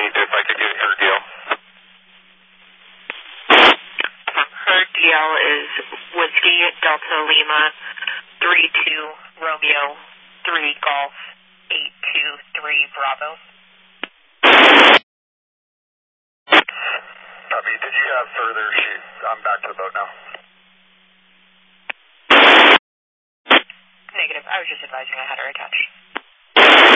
if I could get her deal. Her DL is Whiskey Delta Lima 32 Romeo 3 Golf 823 Bravo. Copy. Did you have further? I'm back to the boat now. Negative. I was just advising I had her attached.